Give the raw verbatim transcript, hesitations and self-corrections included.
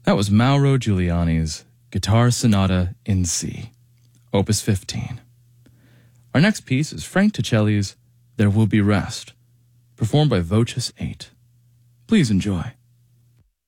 That was Mauro Giuliani's Guitar Sonata in C, Opus fifteen. Our next piece is Frank Ticelli's There Will Be Rest, performed by Voces eight. Please enjoy.